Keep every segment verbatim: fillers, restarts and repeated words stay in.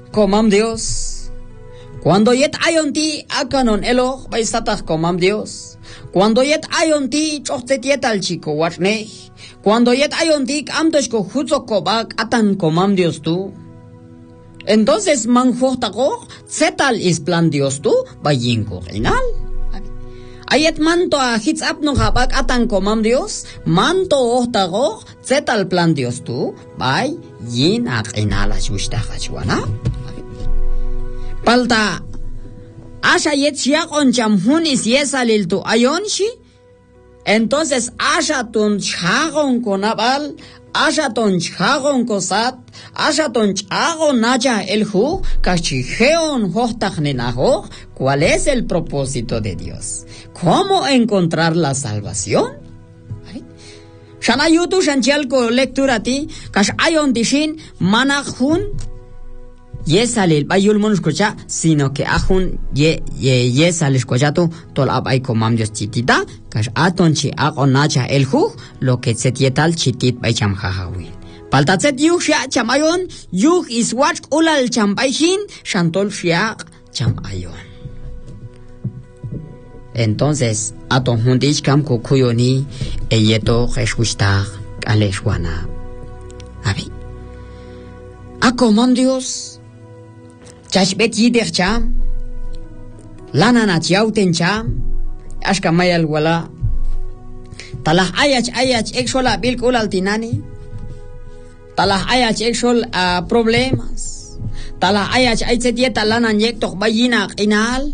comam Dios. Cuando yet ayon ti akanon elo baisataj comam Dios. Cuando yet ayon ti chochtet yet al chico watne. Cuando yet ayon ti amtosh ko jutso kobak atan comam Dios tú. Entonces manjotako zetal is plan Dios tú bayinko inal. Ayet manto a hits apno habak atan comam Dios, manto ohtago zetal plan Dios tú bay yin ak inala shushtahachwana. Palta asha yet siak on chamhun is yesalil tu ayonshi. Entonces asha tun chagon konabal, asha ton chagon kosat, asha ton chagon nacha el hu, kachigeon hochtagnenaho. ¿Cuál es el propósito de Dios? ¿Cómo encontrar la salvación? Shana yutu shanchalko lectura ti, kash ayon tishin manajun. Yesalil bayul mon escucha, sino que ajun ye ye yesal escucha tu tol abay comam Dios chitita, kash aton chi agon nacha el hu, lo que setietal chitit bay cham hahawin. Paltatzet yuh shia cham ayon, yuh is watch ulal cham bayhin, shantol shia cham ayon. Entonces, aton hundich kam kukuyoni, eyeto jeshuistag aleshwana. Abi. A comam Dios. Chashbet yider cham, lana na chiauten cham, ashka mayal wala, talah ayach ayach exola bilkul altinani, talah ayach exol a problemas, talah ayach aychetieta lana nyektok bayina inal,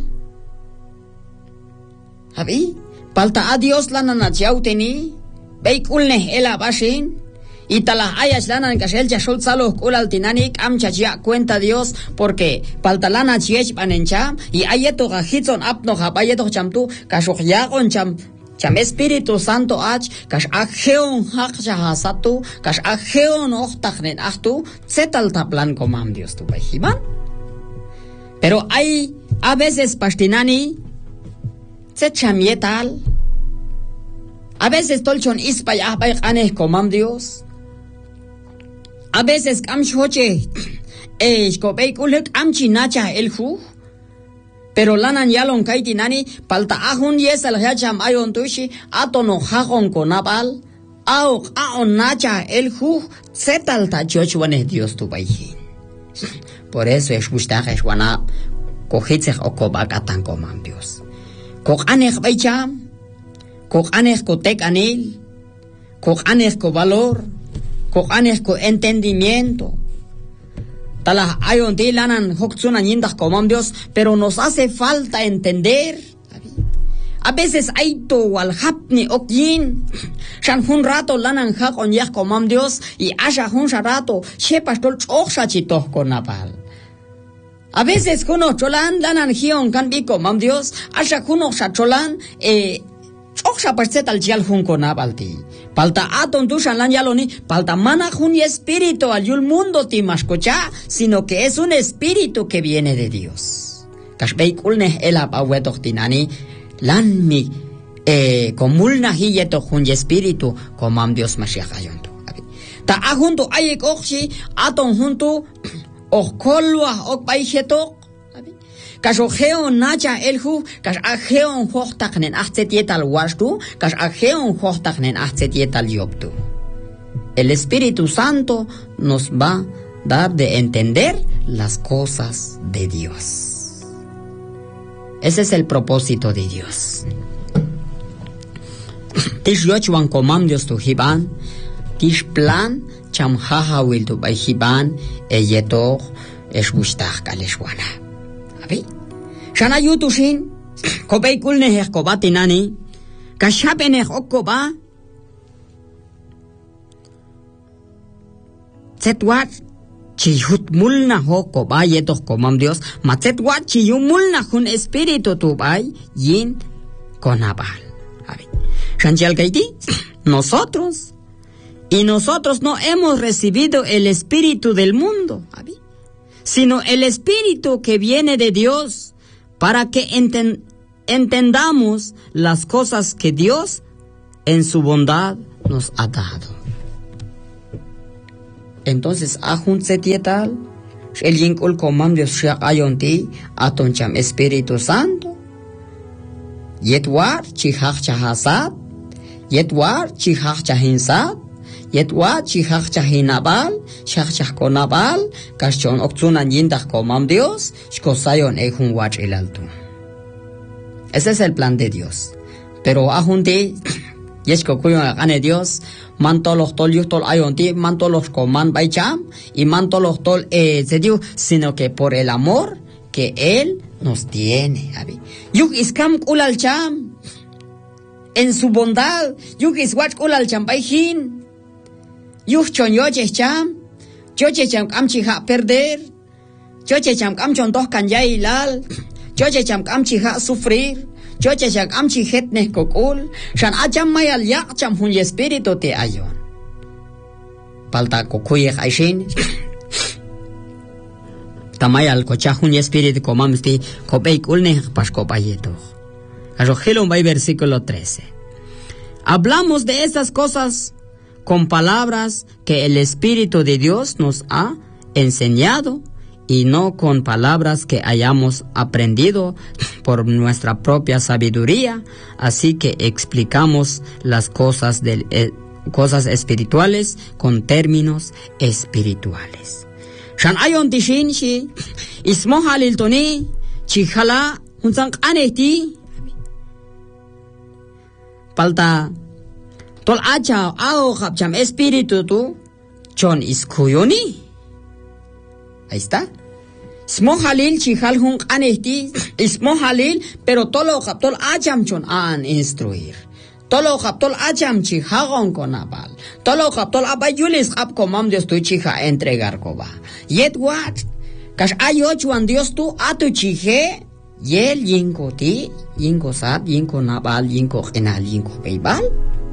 habi, palta adios lana na chiauteni, beikul neh ela bashin. Y talas ayas lana en cashel chashol salos kulal tinanik am chachia cuenta Dios porque paltalana chiech panencham y ayeto gajitson apno japayeto chamtu kashoyagon cham cham Espíritu Santo ach kash ajeon hakjahasatu kash ajeon ochtagnen achtu zetal taplan comam Dios tu pajiman. Pero hay a veces pastinani zetchamietal a veces tolchon ispay ahbay aneh comam Dios. A veces am choche, eh, skopei kulek am chinacha el hu, pero lanan yalon kaiti nani, palta ahun yes el hacham ayon tushi, atono hagon konabal, au aon nacha el hu, zetal ta chochwane Dios tu baihin. Por eso es gustar es wana, kohitzech okobak atan comam Dios. Kok anech baicham, kok anech kotek anil, kok anech ko valor, Kokanes ko entendimiento. Talas ayon ti lanan hoksuna yindas comam Dios, pero nos hace falta entender. A veces hay to wal hapni okyin. Shan hun rato lanan hak on yah comam Dios y asha hun rato she pastor choksha chitos konapal. A veces kuno cholan lanan hion kan bi comam Dios, asha kuno cholan eh choksha parcet al jal hun konapal ti. Palta aton tushan lan yaloni, palta mana jun y espíritu al yul mundo ti mascocha, sino que es un espíritu que viene de Dios. Kashbei kulne ela pawetok tinani, lan mi eh komulna hiyeto jun y espíritu, comam Dios mashiach ayonto. Ta ajunto ayek okshi, aton junto, okkolwa okbaichetok. Kash ojeon nacha elhu, kash ajeon hochtagnen achtzetietal washtu, kash ajeon hochtagnen achtzetietal yoptu. El Espíritu Santo nos va a dar de entender las cosas de Dios. Ese es el propósito de Dios. Tish yochuan comam Dios tu hiban, tish plan cham haha wil tu bay hiban, eyetoch esgustach kaleshwana. Abi? Shana yutushin, kopei kulneh ekobati nani, kashapeneh okoba, zetwat chiyut mulna hokoba yetoch comam Dios, ma zetwat chiyumulna hun espíritu tubay yin konabal. Abi? Shanchal kaiti, nosotros, y nosotros no hemos recibido el espíritu del mundo, abi, sino el espíritu que viene de Dios, para que enten, entendamos las cosas que Dios en su bondad nos ha dado. Entonces, ajun setietal, el yinkul comandos shaq ayonti atoncham Espíritu Santo yetwar chihaq chahasat yetwar chihaq chahinsat yetwar chihaq chahinabal shaq chahkonabal kashchon oktunan yindaq comam Dios shkosayon ejun wach el alto. Ese es el plan de Dios. Pero ajunti yeshko kuyon ane Dios manto los tol yutol ayonti manto los coman baicham y manto los tol eh se dio, sino que por el amor que él nos tiene. Yuk iskam kulal cham en su bondad, yuk iswach kulal cham baijin. Yuk chonyoche cham, choche cham kamchi ha perder, choche cham kamchon dos kanyai lal, choche cham kamchi ha sufrir. Choche cham kamchi hetne kokul, shan acham mayal yak cham hun espíritu te ayon. Palta kokuye aishin. Tamayal kochahun espíritu comamsti kopeik ulne pashkopayeto. Arrojelon va versículo trece. Hablamos de estas cosas con palabras que el Espíritu de Dios nos ha enseñado y no con palabras que hayamos aprendido por nuestra propia sabiduría, así que explicamos las cosas del eh, cosas espirituales con términos espirituales. Shan ayon tishinshi ismo haliltoni chikhala unsan aneti palta tol acha ao khapcham espíritu tu chon iskuyoni. Ahí está. Ismo halil chihal hun aneti ismo halil pero tolo khaptol acham chon an instruir. Tolo khaptol acham chihagon konabal. Tolo khaptol abayulis khap komam Dios tu chiha entregar koba. Yet what? Kash ayochuan Dios tu atu chije yel yinko ti yinko sab yinko nabal yinko enal yinko beibal.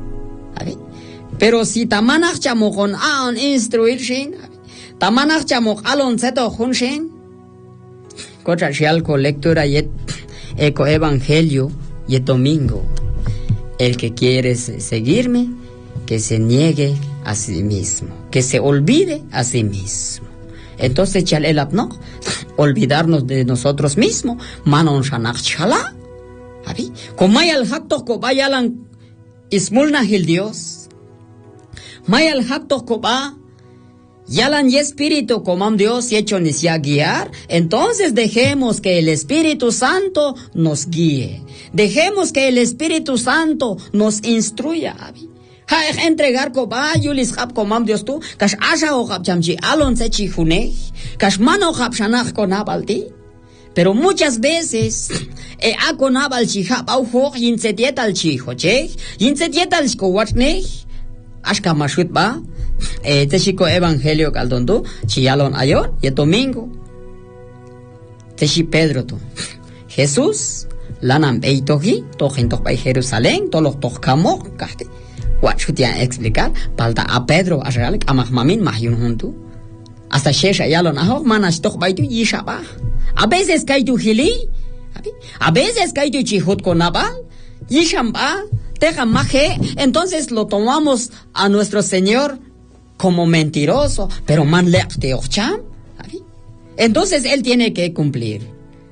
Pero si tamanach chamokon an instruir shin tamanach chamok alon seto hun shin kocha shialko lectura yet eco evangelio yet domingo. El que quiere seguirme, que se niegue a sí mismo, que se olvide a sí mismo. Entonces, chal el abno, olvidarnos de nosotros mismos, manon shanach chala. ¿Abi? Comayal hakto kobayalan ismulna hil Dios. Mayal hakto koba yalan y espíritu comam Dios y hecho ni sea guiar. Entonces dejemos que el Espíritu Santo nos guíe. Dejemos que el Espíritu Santo nos instruya. Ha entregar koba yulis hab comam Dios tu kash asha o hab chamchi alon se chihune kash mano hab shanach konabalti. Pero muchas veces e a konabal chihab au ho yinsetiet al chiho che yinsetiet al skowatne ashka mashut ba eh te chico evangelio caldondu chiyalon ayon y domingo te chi Pedro tu Jesús lanam beitogi tohin tok by Jerusalén tolos tok kamo kahte what should ya explicar palta a Pedro a real amahmamin mahyun huntu hasta shesha yalon aho manas tok by tu yishaba a veces kai tu hili a veces kai tu chihut konabal yishamba teja maje entonces lo tomamos a nuestro Señor como mentiroso, pero man lechte ocham. Entonces él tiene que cumplir.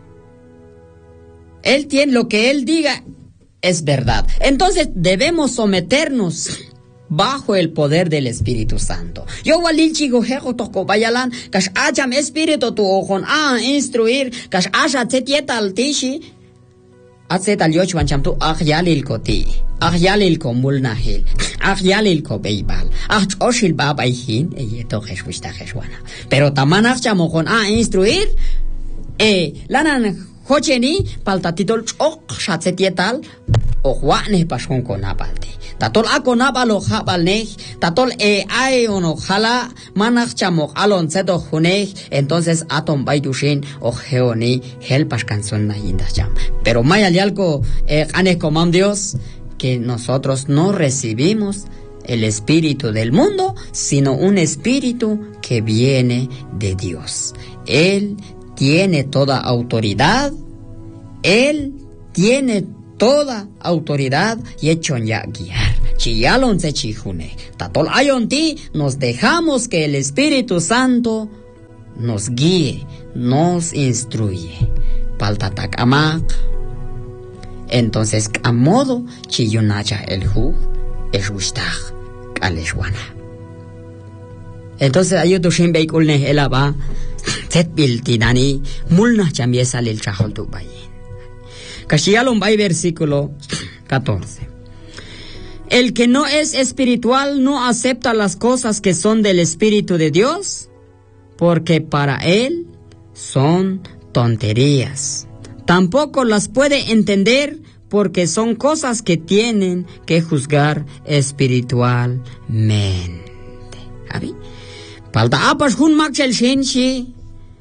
Él tiene lo que él diga es verdad. Entonces debemos someternos bajo el poder del Espíritu Santo. Yo walil chigo hejo toko bayalan kash acham espíritu tu ojon a instruir kash asha tetieta al tishi atset al yochuan chamtu ahyalil koti ahyalil ko mulnahil ahyalil ko beibal ach oshil babaihin eyeto jeshuista jeshuana pero tamanach chamojon a instruir e lanan hocheni paltatitol chok shatsetietal o juanes pashon konapalti tatol akonabal o jabalnej tatol e ay ono jala manach chamok alon seto junej entonces atom baidushin o geoni helpas canzon na indacham pero mayalialko eh, ane comam Dios que nosotros no recibimos el espíritu del mundo, sino un espíritu que viene de Dios. Él tiene toda autoridad, Él tiene toda autoridad y hecho ya guiar. Chiyalon se chijune. Tatol ayonti nos dejamos que el Espíritu Santo nos guíe, nos instruye. Paltatak amak. Entonces, a modo, chiyunacha el hu, es gustaj, kaleshwana. Entonces, ayudo shin beikulne elaba, set biltinani, mulna chambiesa lil chahol tu bayin. Kashiyalum bay versículo catorce. El que no es espiritual no acepta las cosas que son del Espíritu de Dios, porque para él son tonterías. Tampoco las puede entender porque son cosas que tienen que juzgar espiritualmente. ¿Abi? Palta apas hun makchel shinshi.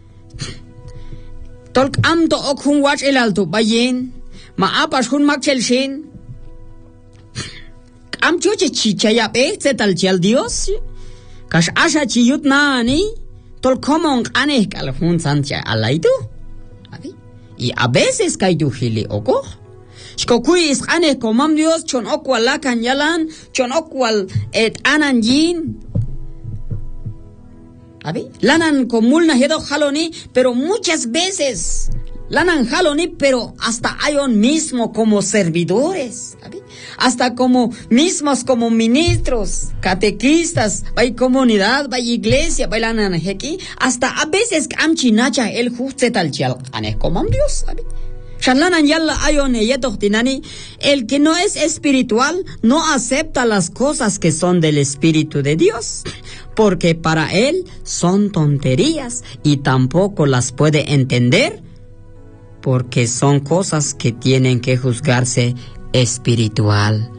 Tolk amto ok hun wach el alto bayin. Ma apas hun makchel shin. Am choche chichaya pe zetal chal Dios. Kash asha chiyut nani. Tol komong ane kal hun sancha alaitu. ¿Abi? Y a veces cae tu hili oko. Shkokui is ane komam Dios chon okwal lakan yalan, chon okwal et ananjin. ¿Abi? Lanan komulna hedo haloni, pero muchas veces lanan haloni, pero hasta ayon mismo como servidores. ¿Abi? Hasta como mismos como ministros, catequistas, hay comunidad, hay iglesia, hay lanan heki, hasta a veces amchinacha el justetal chal ane komam Dios. ¿Abi? El que no es espiritual no acepta las cosas que son del Espíritu de Dios, porque para él son tonterías y tampoco las puede entender, porque son cosas que tienen que juzgarse espiritualmente.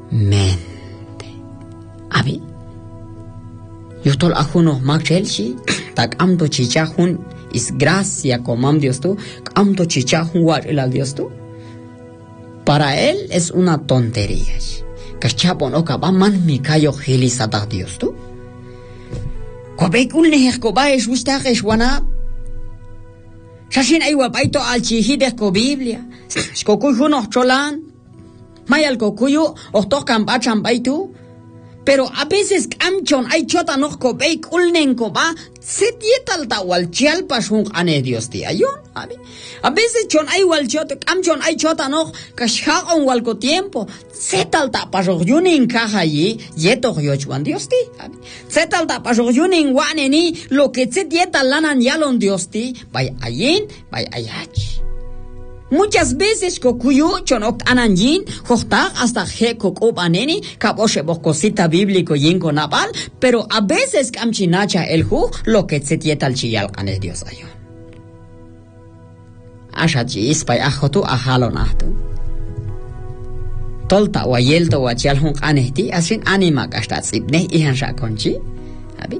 ¿Abi? Yo tol ajuno makchelshi tak amdo chichahun is gracia comam Dios tú, amto chichahun war el Dios tú. Para él es una tontería. Kachapon okaba man mi kayo hilisata Dios tú. Kobek unne koba es ustag es wana. Shashin aywa baito al chihide ko Biblia. Skokuy huno cholan. Mayal kokuyo otokan bachan baitu. Pero a veces amchon ay chota no kobek ulnen koba se tietal ta wal chial pashun ane Dios ti ayon. A veces chon ay wal chota amchon ay chota no kashha on wal ko tiempo se tal ta pashon yunin kaha yi yeto yochwan Dios ti. Se tal ta pashon yunin waneni lo que se tietal lanan yalon Dios ti bay ayin bay ayach. Muchas veces kokuyo chonok ananjin hostar hasta he kokop aneni kaboshe bokosita bíblico yinko napal, pero a veces kamchinacha el hu lo que se tieta al chiyal ane Dios ayon. Asha chis pay ajotu ahalon ahtu. Tolta wa yelto wa chial hun anehti asin anima kashta sibne ihan shakonchi. Abi?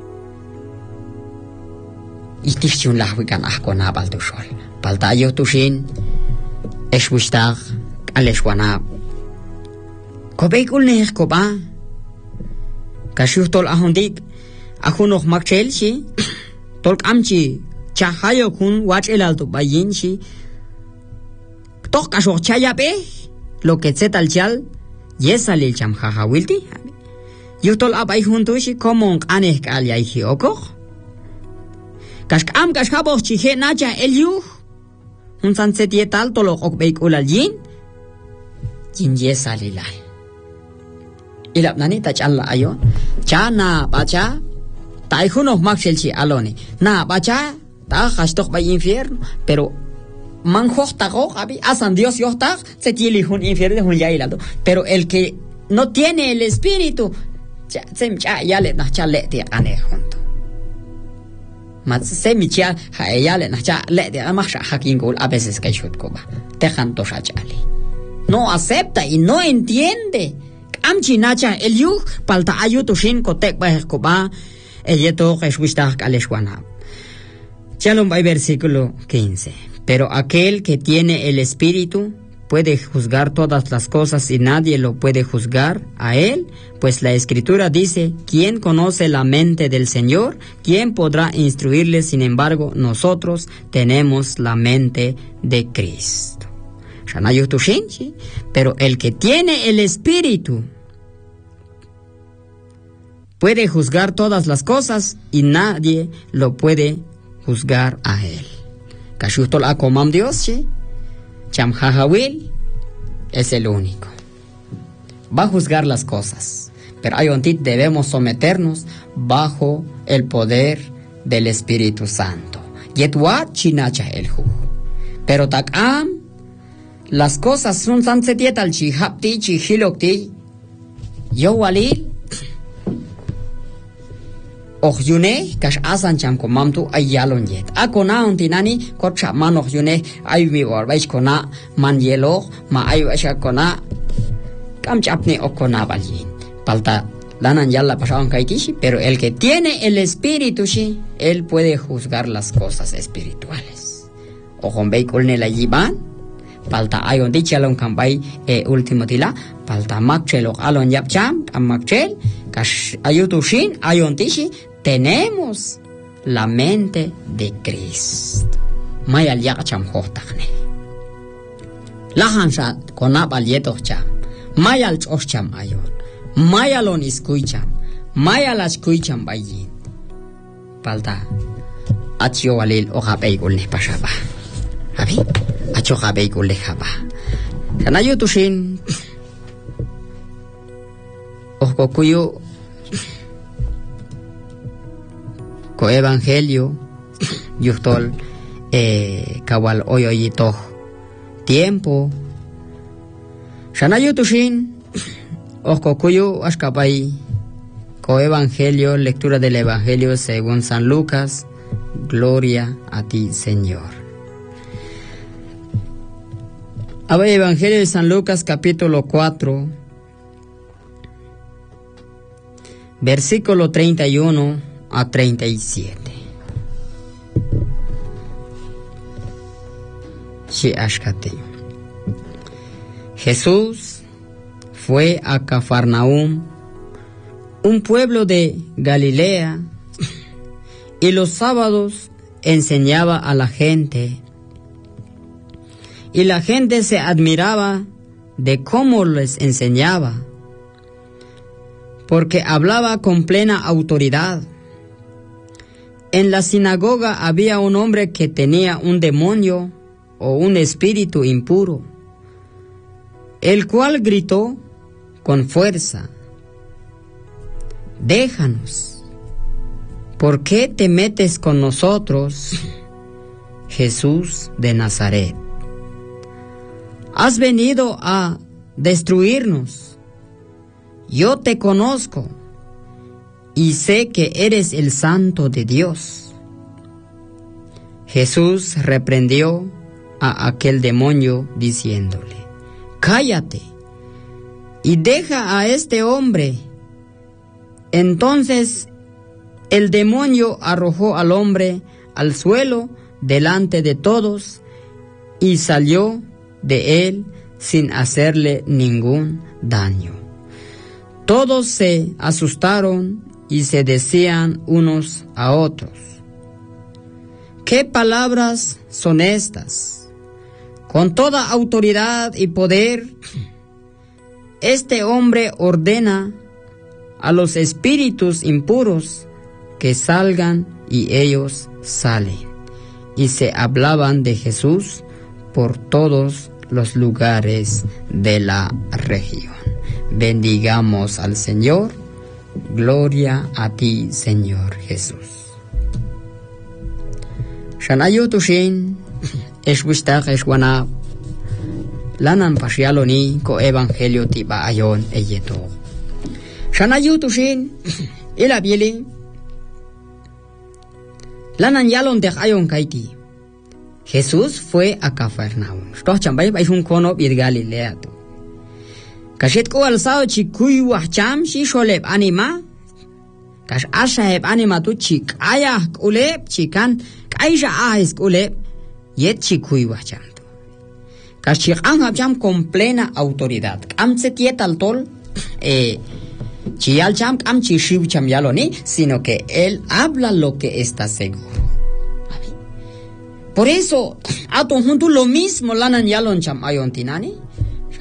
Istichun lahwikan ahko napal tu shol. Paltayo tushin eswistag aleshwana kobekul neh koba kashutol ahondik ahunoh makchelshi tolk amchi chahayo kun wach el alto bayinshi tok kasho chayape lo que zetal chal yesalil cham hahawilti yutol abay juntushi komong aneh kalyay hiokok kask am kaskabo chihe nacha elyu un sanset yetal tolo okbeik ulalyin yin yesalilal ilap nani tachalla ayon cha na bacha tai huno makselchi aloni na bacha ta hastok bay infierno pero man hota go abi asan Dios yohta se tiene un infierno un yailado pero el que no tiene el espíritu sem cha yale na chale ti ane junto mas semicha hayale na cha le de amasha hakingul a veces que shutkoba tejan to shachali no acepta y no entiende amchi nacha el yu palta ayuto shin kotek ba koba eyeto jeswista kaleshwana chalom bay versículo quince. Pero aquel que tiene el espíritu puede juzgar todas las cosas y nadie lo puede juzgar a él, pues la escritura dice, ¿quién conoce la mente del Señor? ¿Quién podrá instruirle? Sin embargo, nosotros tenemos la mente de Cristo. Pero el que tiene el espíritu puede juzgar todas las cosas y nadie lo puede juzgar a él. Kashutol a comam Dios, ¿sí? Cham Jajawil es el único. Va a juzgar las cosas. Pero hay un tit, debemos someternos bajo el poder del Espíritu Santo. Yetwat chinacha el ju. Pero takam, las cosas son san setietal chi hapti chi hilokti. Yo walil. Och yune kash asan cham komamtu ayalon yet. Akona untinani korcha man och yune ay mi warbaich kona man yelo ma ay washa kona kam chapni okona balin. Palta lanan yalla pasaban kaitishi, pero el que tiene el espíritu shi, él puede juzgar las cosas espirituales. Ojon veikul la yiban, palta ayon dichalon kambay e último tila, palta makchel ok alon yapcham, am makchel, kash ayutushin ayon tishi, tenemos la mente de Cristo. Mayal yakcham hotakne. Lahan sha konab al yetocham, mayal chocham ayon. Mayalon escucham, mayalas escucham bayin. Palta, achio walil oja beigul ne pasaba. Abi, acho ja beigul le jaba. Sanayo tushin, ojo kuyo, ko evangelio, yuhtol, eh, kawal oyoyito, tiempo. Sanayo tushin. Ojo cuyo ashkapay co evangelio, lectura del evangelio según San Lucas. Gloria a ti, Señor. Abay evangelio de San Lucas capítulo cuatro, versículo treinta y uno a treinta y siete. Shi ashkate. Jesús fue a Cafarnaúm, un pueblo de Galilea, y los sábados enseñaba a la gente. Y la gente se admiraba de cómo les enseñaba, porque hablaba con plena autoridad. En la sinagoga había un hombre que tenía un demonio o un espíritu impuro, el cual gritó con fuerza: déjanos, ¿por qué te metes con nosotros, Jesús de Nazaret? Has venido a destruirnos. Yo te conozco y sé que eres el Santo de Dios. Jesús reprendió a aquel demonio diciéndole: cállate y deja a este hombre. Entonces el demonio arrojó al hombre al suelo delante de todos y salió de él sin hacerle ningún daño. Todos se asustaron y se decían unos a otros: ¿qué palabras son estas? Con toda autoridad y poder, este hombre ordena a los espíritus impuros que salgan y ellos salen. Y se hablaban de Jesús por todos los lugares de la región. Bendigamos al Señor. Gloria a ti, Señor Jesús. Shanayutushin eshwishtag eshwana lanan pashialoni ko evangelio tiba ayon eyeto. Shanayutushin ila bieli lanan yalon de ayon kaiti. Jesús fue a Cafarnaúm. Stoh chambay bay un kono bir Galilea tu. Kashet ko alsao chikuy wahcham shi sholeb anima. Kash ashaheb anima tu chik ayah kuleb chikan kaisha ahis kuleb yet chikuy wahcham tu. Kash chik anhab cham con plena autoridad. Am se tietal tol eh chial cham am chishiv cham yaloni, sino que él habla lo que está seguro. Por eso, a tu junto lo mismo lanan yalon cham ayon tinani,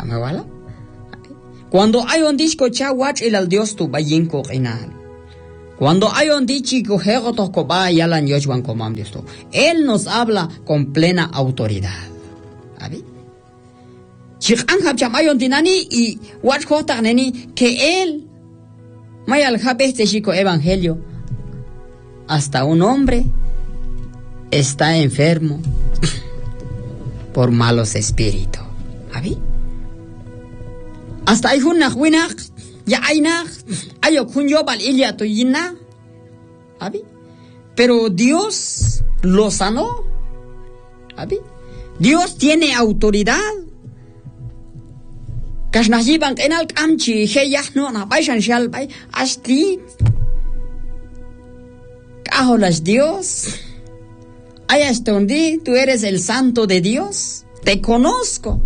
chamewala. Cuando ayon disco chawach el al Dios tu bayin ko inal. Cuando hay un dicho que va y alan yochwan comam Dios, Él nos habla con plena autoridad. ¿Abi? Chikan hab mayon dinani y watch neni que Él mayal hab este chico evangelio. Hasta un hombre está enfermo por malos espíritus. ¿Abi? Hasta hay un nahuinach, ya hay nach, hay un yobal ilia tuyina. ¿Abi? Pero Dios lo sanó. ¿Abi? Dios tiene autoridad. Kasnajiban enal kamchi, heyah no na baishan shalbay, asti. Cajolas Dios. Allá donde tú eres el santo de Dios. Te conozco.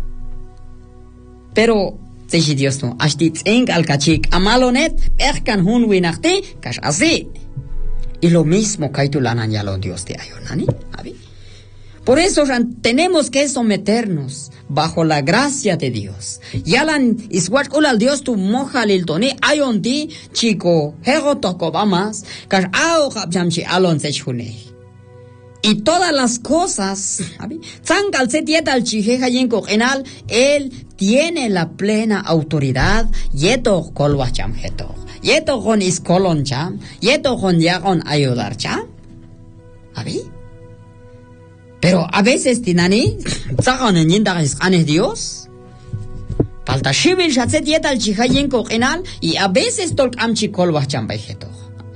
Pero si Dios no, asti tseng al kachik, amalonet, erkan hun winachti, kash así. Y lo mismo que tú lanan ya lo Dios te ayunani, ¿abi? Por eso tenemos que someternos bajo la gracia de Dios. Yalan iswat ulal Dios tu moja liltoni ayonti chico hego toko bamas kash ao kapjamchi alon sechune. Y todas las cosas, ¿abi? Zangal se tieta al chijeja yenko enal, él tiene la plena autoridad yeto kolwacham heto. Yeto con iskolon cham, yeto con yagon ayudar cham. ¿Abi? Pero a veces tinani, zagan en yindaris anes Dios. Falta shibil shatset yet al chihayen kokenal y a veces tol amchi kolwacham bayheto.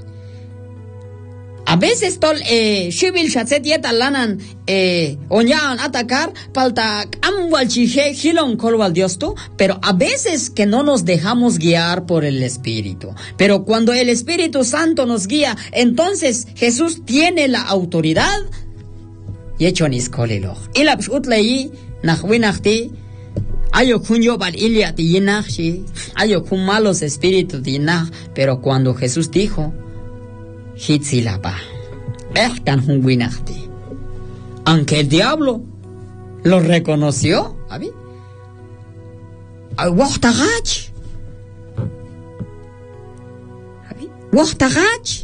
A veces tol eh shibil shatset yet al lanan eh onyan atacar falta amwal chihe hilon kolwal Dios tu, pero a veces que no nos dejamos guiar por el Espíritu. Pero cuando el Espíritu Santo nos guía, entonces Jesús tiene la autoridad. Yechon iskolilo. Ilapsh utlei nachwinachti ayo kunyo bal ilia tinachshi ayo kun malos espíritus tinach, pero cuando Jesús dijo hitzilapa behkan hunwinachti, aunque el diablo lo reconoció, ¿abi? Wachtagach ¿abi? Wachtagach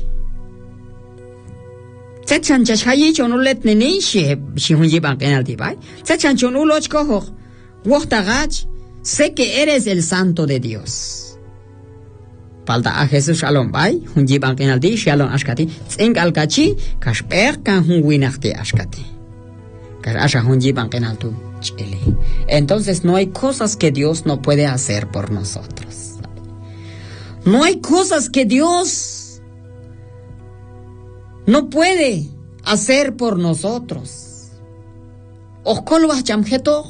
Tachan chachayi chonulet nini she she hunjiban penalty bai. Tachan chonuloch koho. Wohtagach, sé que eres el santo de Dios. Falta a Jesús shalom bai, hunjiban penalty shalom ashkati. Tseng alkachi kashper kan hunwinachti ashkati. Kasha hunjiban penalty chele. Entonces no hay cosas que Dios no puede hacer por nosotros. No hay cosas que Dios no puede hacer por nosotros. Okol vas cham heto.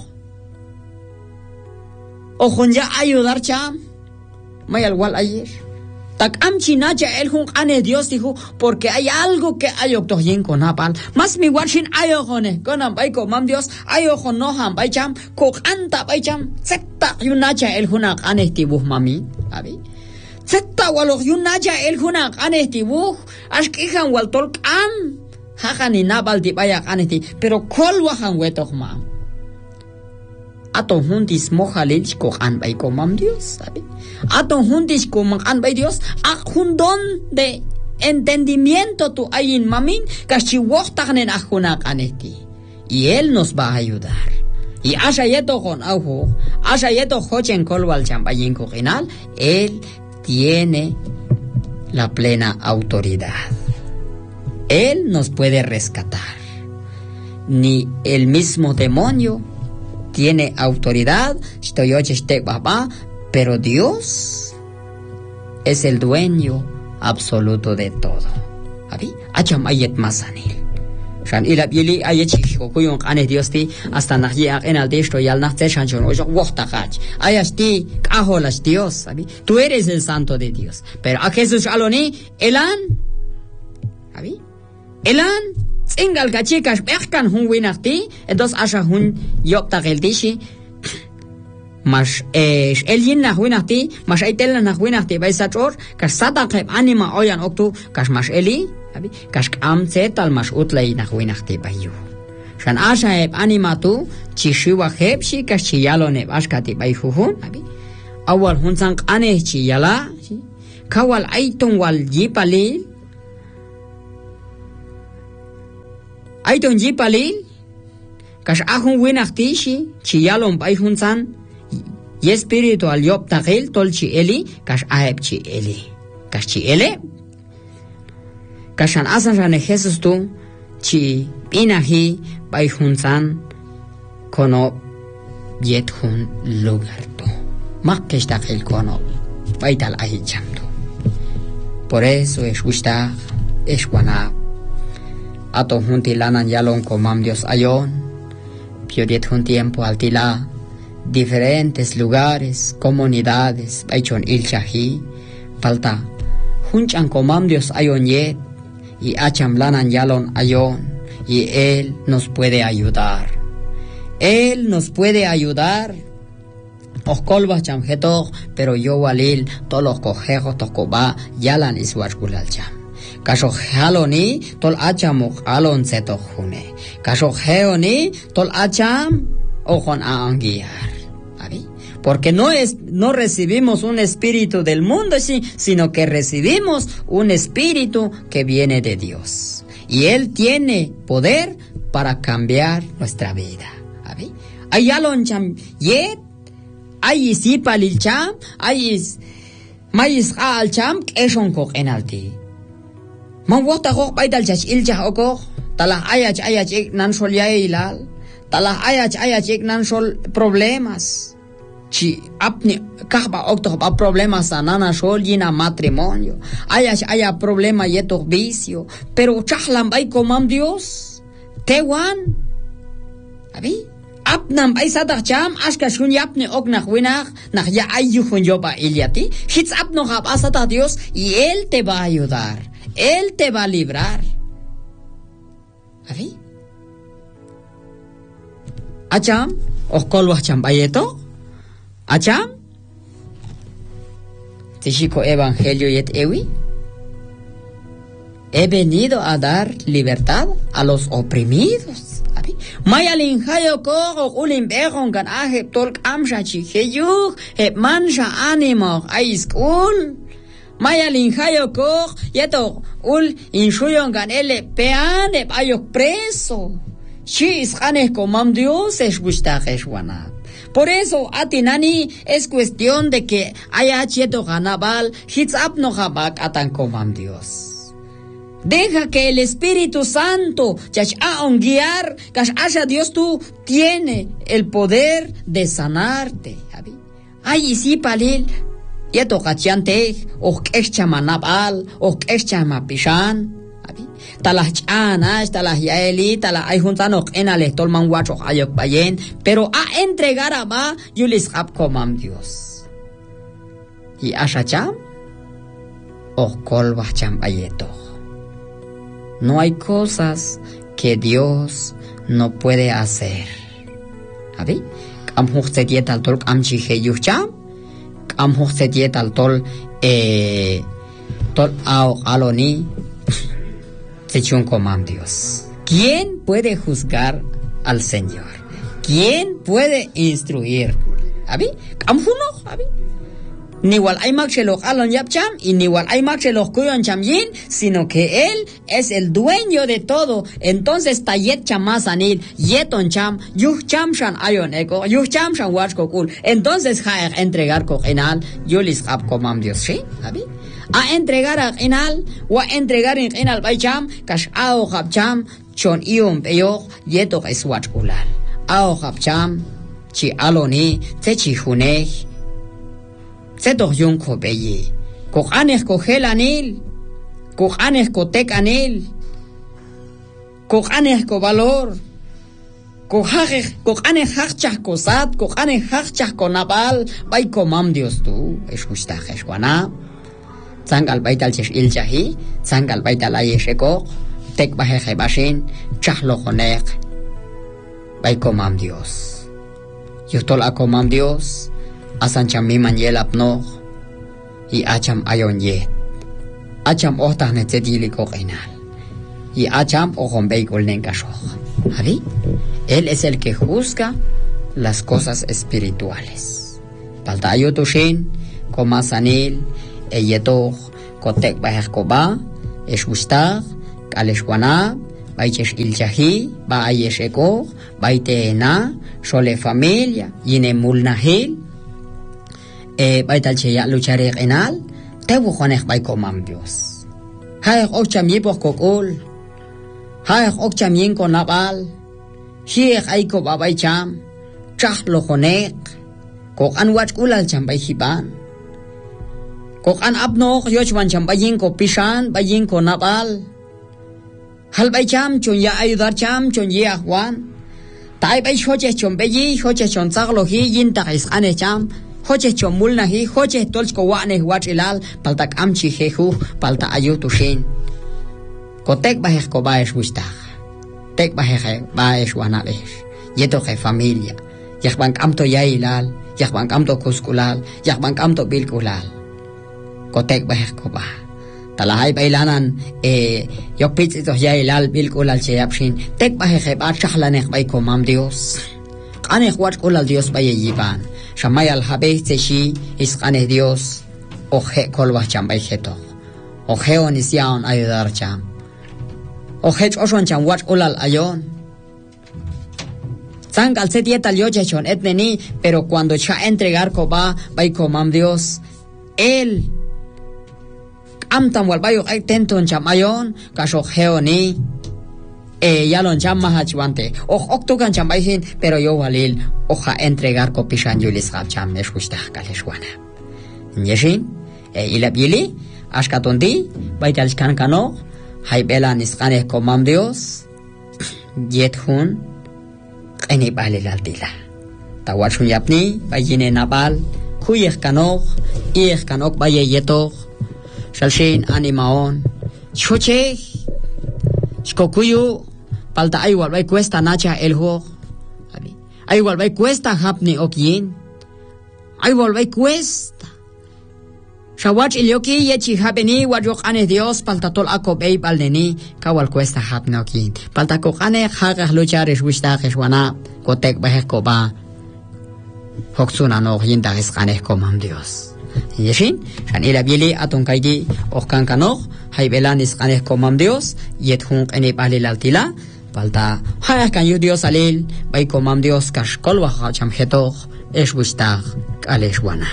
Ojon ya ayudar cham. May alwal ayer. Tak am chinacha el hun ane Dios dijo, porque hay algo que ayok to yen con apal. Mas mi washin ayojone. Konam bay ko mam Dios ayojon no ham bay cham. Kok anta bay cham. Sekta yunacha el hunak ane tibuh mami. Abi. Zeta walok yunaja el hunak anesti buh ashkihan wal tolk am hahani nabal di bayak anesti pero kol wahan wetok ma ato hundis mojalil ko an bay ko mam Dios, ¿sabe? Ato hundis ko man bay Dios a hundon de entendimiento tu ayin mamin kashi wohtanen a hunak anesti y él nos va a ayudar. Y asha yeto con aujo asha yeto hochen kol wal chambayin ko final él tiene la plena autoridad. Él nos puede rescatar. Ni el mismo demonio tiene autoridad, pero Dios es el dueño absoluto de todo. ¿Abi? Acham ayet masanil. Shan ilab yili ayet ko kuyong ane Dios ti hasta nahi en al desto y al nace shanchon ojo wohtagach. Ayasti kaholas Dios, ¿sabi? Tú eres el santo de Dios. Pero a Jesús aloni elan, ¿sabi? Elan tsingal kachikas behkan hun winachti, entonces asha hun yoptagel dishi. Mas eh el yin nach winachti, mas aitel nach winachti bei sachor, kas sadaqeb anima oyan oktu kas mas eli. Abi kash am zetal mas utlay nach winachti bayu. Shan asha heb animatu chishiwa hebshi kash chiyalone ashkati bayhuhun. Abi awal hunsan ane chiyala Kawal aiton wal jipalil. Aiton jipalil. Kash ahun winachtishi, chiyalon paihunsan. Y espiritual yop tagil tol chi eli, kash aheb chi eli. Kash chi eli. Kashan asan rane Jesus tu, chi inahi paihunsan kono yet hun lugar tu. Makkesh tagil kono paital ahicham tu. Por eso es gusta, es guana. Ato junti lanan yalon comam Dios ayon. Pioriet un tiempo altila. Diferentes lugares, comunidades, baichon ilchahi. Falta. Hunchan comam Dios ayon yet. Y acham lanan yalon ayon. Y Él nos puede ayudar. Él nos puede ayudar. Oskolba chamjeto, pero yo walil, todos los cojejos tocoba, yalan iswashkulal cham. Kasho haloni, tol acham alon seto june. Kasho heoni, tol acham ojon a anguiar. Porque no es, no recibimos un espíritu del mundo, sino que recibimos un espíritu que viene de Dios. Y Él tiene poder para cambiar nuestra vida. Ayalon cham yet. Ay si palil cham, ay is mais al cham eshon kok enalti. Man wota kok baidal chach ilja okok, tala ayach ayach ik nan sol yailal, tala ayach ayach ik nan sol problemas. Chi apni kahba okto ba problemas anana sol yina matrimonio. Ayach aya problema yeto vicio, pero chahlan bay comam Dios. Tewan. Abi? Apnam bay sadak cham ashka shun yapne ok nach winach nach ya ayuhun yoba iliati hits apno hab asata Dios y Él te va a ayudar, Él te va a librar. ¿Avi? Acham okkolwa cham bayeto acham tishiko evangelio yet ewi. He venido a dar libertad a los oprimidos. Mayalin hayo ko ulim begon gan ahe tolk amsha chi heyuk he mansha animo ay school. Mayalin hayo ko yeto ul inshuyon gan ele peane ayok preso. Chi is ganes comam Dios es gustajes wana. Por eso atinani es cuestión de que haya cheto ganabal hits up no habak atan comam Dios. Deja que el Espíritu Santo a guiar, que Dios tú tiene el poder de sanarte. Ay, sí, palil. Ya toca chante, o que chamanabal, o que chamapishan. Talas chanas, talas yaeli, talas ay juntanos en el tolman guacho ayok bayen, pero a entregar a ba, yo les hab comam Dios. Y ashacham, o colbacham bayeto. No hay cosas que Dios no puede hacer. ¿Abi? Am hochtet yet al tol am chihe yucham, am hochtet yet al tol eh tol ao aloni sechun comam Dios. ¿Quién puede juzgar al Señor? ¿Quién puede instruir? ¿Abi? Am huno, abi? Ni igual hay maxelo alon yapcham y ni igual hay maxelo kuyon chamyin, sino que Él es el dueño de todo. Entonces tayet chamasanil, yeton cham, yuh cham shan ayon eko, yuh cham shan wachko kul. Entonces ha entregar ko enal, yo les hab comam Dios, ¿sí? ¿Abi? A entregar a enal, o a entregar en enal bay cham, kash ao hab cham, chon ion peyo, yeto es wachkulal. Ao hab cham, chi aloni, te chi hunech, Seto yon ko beye. Ko anes ko helanil. Ko anes ko tek anil. Ko anes ko valor. Ko hage ko anes hachach ko sat. Ko anes hachach ko nabal. Bay ko mam Dios tu. Es justa jeswana. Zangal baital chesh iljahi. Zangal baital ayesheko. Tek baheje bashin. Chahlo konek. Bay ko mam Dios. Yutol ako mam Dios. Asan cham mi man yel apno y acham ayon ye acham ohtah ne tedili ko qinal y acham ojon beikol nen kashoh. ¿Abi? Él es el que juzga las cosas espirituales. Paltayo tushin komasanil eyetoch kotek bahkoba eshustag kaleshwana baichesh ilchahi ba ayesheko baitena sole familia yine mulnahil e baitalche ya luchare enal tebu khonek bay komam Dios hay okcham yepok kokol hay okcham yin ko nabal hiek ay ko babay cham chah lo khonek kok an wach ulal cham bay hiban kok an abnok yochwan cham bayin ko pishan bayin ko nabal hal bay cham chon ya ayudar cham chon ye ahwan tai bay hoche chon bayi hoche chon saglo hi yin ta is ane cham hoche chon mulna hi hoche tolch ko wane wach ilal paltak amchi hehu palta ayu tushin kotek bahek ko baesh wistah tek bahek baesh wana besh yeto ke familia yak bang amto ya ilal yak bang amto kuskulal yak bang amto bilkulal kotek bahek ko ba talahay bailanan e yokpit ito ya ilal bilkulal cheyapshin tek bahek ba chahlanek bay ko mam Dios qanek wat kulal Dios bay yiban shamayal habe teshi isqane Dios oje kolwa cham bay heto oje onisiaon ayudar cham oje oshon cham wat kulal ayon Zangal se dieta liochachon etneni, pero cuando cha entregar koba, bay komam Dios, él amtam wal bayo ay tenton chamayon, kasho geoni, e yalon cham mahachwante, och oktukan chambayhin, pero yo walil, oja entregar kopishan yulis gab cham neshwishtah kaleshwana. Nyeshin, e ilabili, ashkatondi, baytalskan kano, hay bela nisqane komam Dios, yethun, Eni balil altila. Tawachun yapni, bayine nabal, kuyek kanok, iek kanok baye yetok, shalshin animaon, choche, shkokuyu, palta aywal bay cuesta nacha el ho, aywal bay cuesta hapni okyin, aywal bay cuesta. Shawach ilyoki yechi habeni wajok ane Dios palta tol ako bay balneni kawal cuesta hapni okyin. Palta kokane hagah luchares wishtagis wana kotek bahek koba hoksuna no yindagis kane komam Dios. Yeshin shan ila bili atun kaidi okkan kanok hay belanis kane komam Dios yet hun ene balil altila palta hay kan yu Dios alil bay komam Dios kash kolwa cham hetok es wishtag kalesh wana.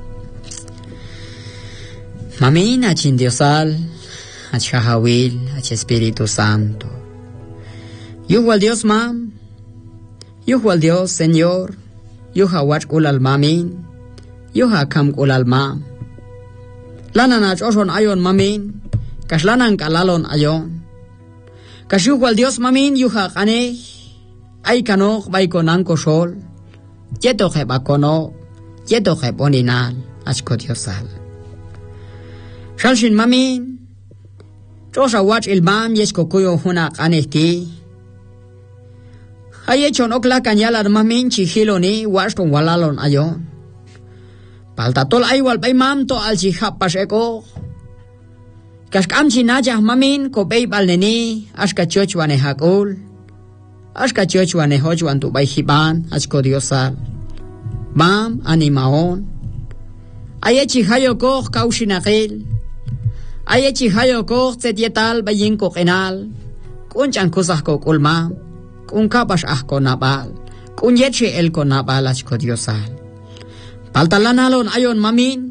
Mamin achin Diosal, ach Hawil, ach Espíritu Santo. Yuhual Dios mam, Yuhual Dios Señor, Yuha wach ulal mamin, Yuha kam ulal mam. Lanan ach oshon ayon mamin, kash lanan kalalon ayon. Kash yuhual Dios mamin, Yuha kane, ay kanok bay konan koshol, yeto je bakono, yeto je boninal, ach ko Diosal. Shalshin mamin, Josa watch il mam yes kokuyo huna kanehti. Ayechon okla kanyala mamin chihiloni washton walalon ayon. Paltatol aywal bay mam to al chihap paseko. Kashkam chinajah mamin ko bay balneni ashka chochwane hakul. Ashka chochwane hojwan tu bay hiban ashko Diosal. Mam animaon. Ayechi hayoko kaushinakil. Ayechi hayo ko setietal bayin ko kenal kun chan kusah ko kulma kun kapash ah ko nabal kun yechi el ko nabal ach ko Diosal paltalanalon ayon mamin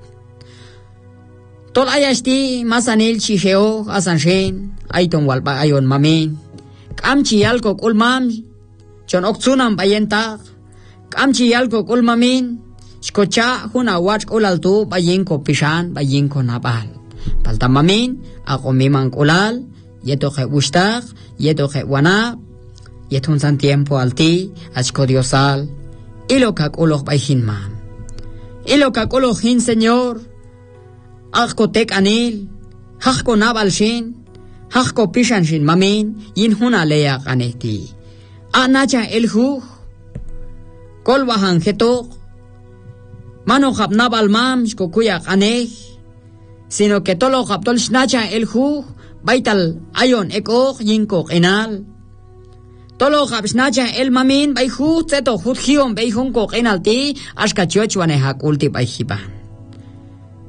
tol ayashti masanil chiheo asanshin aiton walba ayon mamin kamchi yal ko kulmam chon oktsunam bayenta kamchi yal ko kulmamin shkocha huna wach ulaltu bayin ko pishan bayin ko nabal Palta mamin, ako miman kulal, yeto ke ustak, yeto ke wana, yetun san tiempo alti, achko Diosal, ilo kak ulok bayhin mam. Ilo kak ulok hin Señor, ako tek anil, hakko nabal shin, hakko pishan shin mamin, yin huna leyak anehti. Anacha el huj, kolwahan hetok, mano kap nabal mam, shko kuyak aneh, sino que tolo kaptol snacha el hu baital ayon eko yinko enal tolo kap snacha el mamin bai hu teto hut hion bai hun ko enal ti ashka chochwane hakulti bai hiban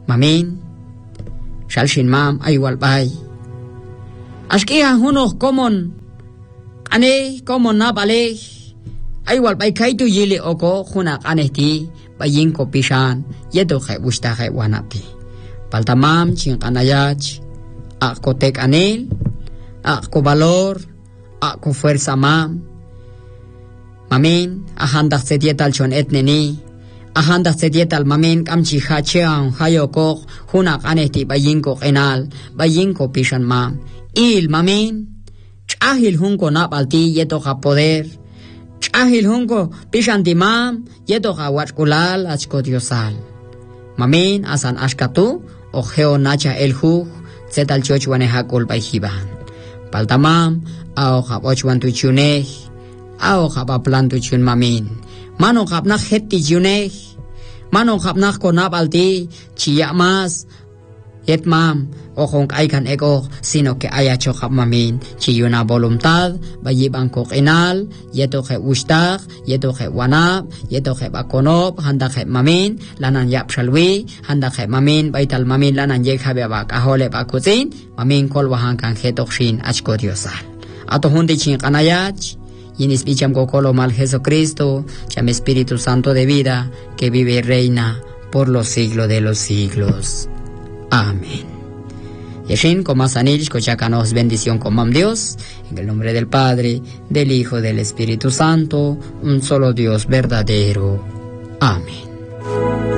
Mamin, shalshin mam ayual bay. Ashkia hunos common, ane common na bale, ayual bay kaitu yili oko hunak anesti, bayin ko pishan, yedo kay busta kay wanapti. Paltamam ching kanayach, ako tek anil, ako valor, ako fuerza mam. Mamin, ahandak setietal chon etneni, ahandak setietal mamin kamchi hachean hayokok, hunak anesti bayin ko kenal, bayin ko pishan mam. Il mamin, chahil hunko napalti yeto ka poder, chahil hunko pishan timam, yeto ka watkulal achko diosal. Mamin asan ashkatu, o geo nacha el hu, zetal chochwane hakul bayhiban. Paltamam, ao kapochwan tuchuneh, ao kapaplan tuchun mamin. Mano kapnak heti juneh, mano kapnak ko napalti, chiya mas, yet mam, o kung aikan ego, sino que haya chokap mamin, chiyuna voluntad, bayibang kokinal, yeto ke ustak, yeto ke wanap, yeto ke bakonop, handa ke mamin, lanan yap shalwi, handa ke mamin, baital mamin lanan yek hababak ahole bakutin, mamin kolwahan kan hetokshin achko diosal. Ato hundi chin kanayach, yinis bicham kokolo mal Jesucristo, cham Espíritu Santo de vida, que vive y reina por los siglos de los siglos. Amén. Yeshin, como sanil, escuchacanos bendición como Dios, en el nombre del Padre, del Hijo, del Espíritu Santo, un solo Dios verdadero. Amén.